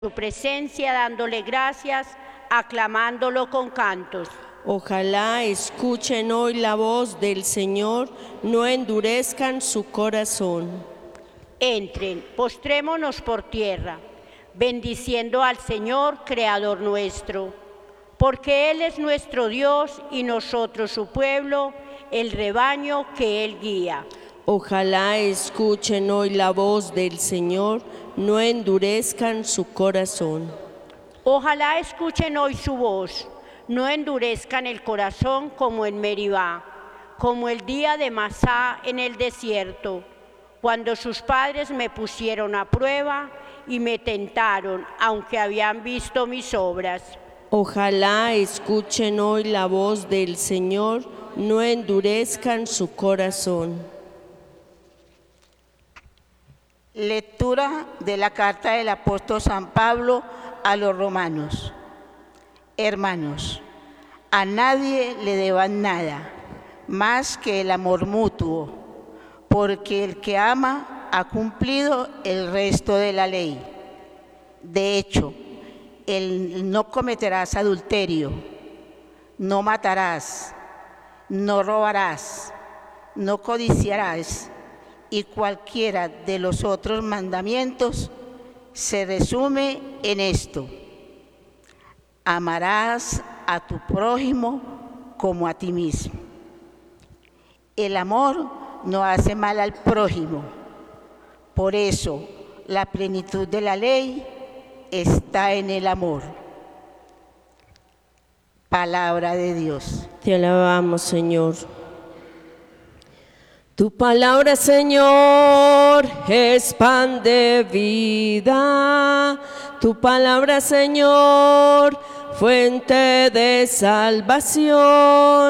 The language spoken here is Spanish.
su presencia dándole gracias, aclamándolo con cantos. Ojalá escuchen hoy la voz del Señor, no endurezcan su corazón. Entren, postrémonos por tierra, bendiciendo al Señor, Creador nuestro, porque Él es nuestro Dios y nosotros su pueblo, el rebaño que Él guía. Ojalá escuchen hoy la voz del Señor, no endurezcan su corazón. Ojalá escuchen hoy su voz, no endurezcan el corazón como en Meribá, como el día de Masá en el desierto, cuando sus padres me pusieron a prueba y me tentaron, aunque habían visto mis obras. Ojalá escuchen hoy la voz del Señor, no endurezcan su corazón. Lectura de la carta del apóstol San Pablo a los romanos. Hermanos, a nadie le deban nada, más que el amor mutuo, porque el que ama ha cumplido el resto de la ley. De hecho, no cometerás adulterio, no matarás, no robarás, no codiciarás, y cualquiera de los otros mandamientos se resume en esto: amarás a tu prójimo como a ti mismo. El amor no hace mal al prójimo. Por eso, la plenitud de la ley está en el amor. Palabra de Dios. Te alabamos, Señor. Tu palabra, Señor, es pan de vida. Tu palabra, Señor, fuente de salvación.